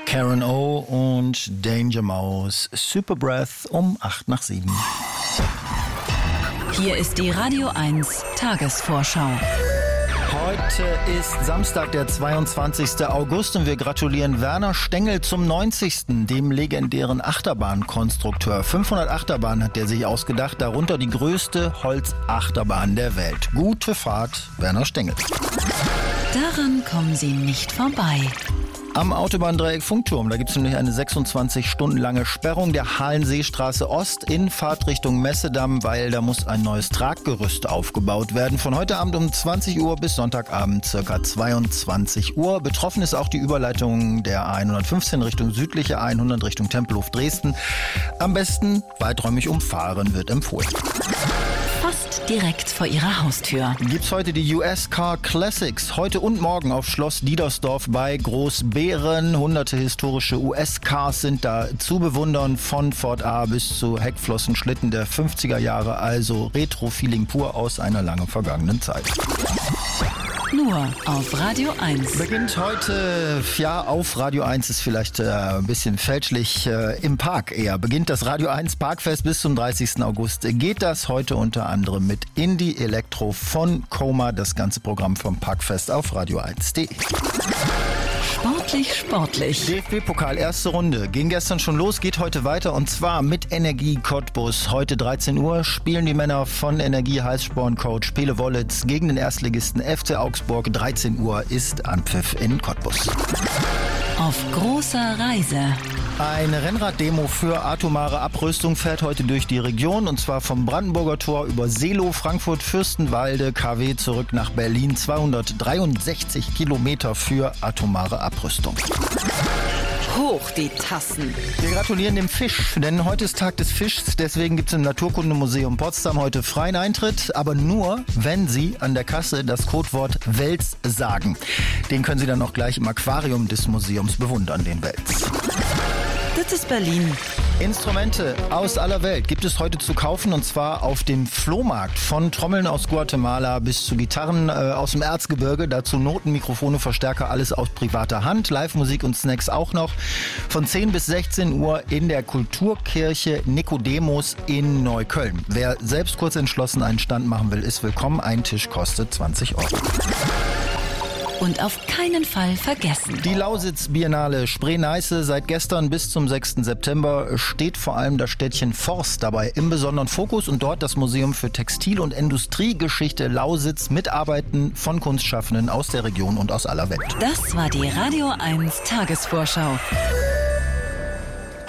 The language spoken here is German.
Karen O und Danger Mouse, Super Breath um 7:08. Hier ist die Radio 1 Tagesvorschau. Heute ist Samstag, der 22. August und wir gratulieren Werner Stengel zum 90., dem legendären Achterbahnkonstrukteur. 500 Achterbahnen hat er sich ausgedacht, darunter die größte Holzachterbahn der Welt. Gute Fahrt, Werner Stengel. Daran kommen Sie nicht vorbei. Am Autobahndreieck Funkturm, da gibt es nämlich eine 26 Stunden lange Sperrung der Hallenseestraße Ost in Fahrtrichtung Messedamm, weil da muss ein neues Traggerüst aufgebaut werden. Von heute Abend um 20 Uhr bis Sonntagabend ca. 22 Uhr. Betroffen ist auch die Überleitung der A115 Richtung südliche A100 Richtung Tempelhof Dresden. Am besten weiträumig umfahren wird empfohlen. Fast direkt vor Ihrer Haustür. Gibt's heute die US Car Classics. Heute und morgen auf Schloss Diedersdorf bei Großbeeren. Hunderte historische US-Cars sind da zu bewundern. Von Ford A bis zu Heckflossenschlitten der 50er Jahre. Also Retro-Feeling pur aus einer lange vergangenen Zeit. Nur auf Radio 1. Beginnt heute, ja, auf Radio 1 ist vielleicht ein bisschen fälschlich, im Park eher. Beginnt das Radio 1 Parkfest bis zum 30. August. Geht das heute unter anderem mit Indie Elektro von Coma. Das ganze Programm vom Parkfest auf radio1.de. Sportlich. DFB-Pokal, erste Runde. Ging gestern schon los, geht heute weiter und zwar mit Energie Cottbus. Heute 13 Uhr spielen die Männer von Energie Heißsporn-Coach Pele Wollitz gegen den Erstligisten FC Augsburg. 13 Uhr ist Anpfiff in Cottbus. Auf großer Reise. Eine Rennraddemo für atomare Abrüstung fährt heute durch die Region und zwar vom Brandenburger Tor über Seelow, Frankfurt, Fürstenwalde, KW zurück nach Berlin. 263 Kilometer für atomare Abrüstung. Hoch die Tassen. Wir gratulieren dem Fisch, denn heute ist Tag des Fischs. Deswegen gibt es im Naturkundemuseum Potsdam heute freien Eintritt, aber nur, wenn Sie an der Kasse das Codewort Wels sagen. Den können Sie dann auch gleich im Aquarium des Museums bewundern, den Wels. Das ist Berlin. Instrumente aus aller Welt gibt es heute zu kaufen und zwar auf dem Flohmarkt. Von Trommeln aus Guatemala bis zu Gitarren aus dem Erzgebirge. Dazu Noten, Mikrofone, Verstärker, alles aus privater Hand. Live-Musik und Snacks auch noch. Von 10 bis 16 Uhr in der Kulturkirche Nikodemus in Neukölln. Wer selbst kurz entschlossen einen Stand machen will, ist willkommen. Ein Tisch kostet 20 Euro. Und auf keinen Fall vergessen. Die Lausitz-Biennale Spree-Neiße seit gestern bis zum 6. September steht vor allem das Städtchen Forst dabei im besonderen Fokus und dort das Museum für Textil- und Industriegeschichte Lausitz mit Arbeiten von Kunstschaffenden aus der Region und aus aller Welt. Das war die Radio 1 Tagesvorschau.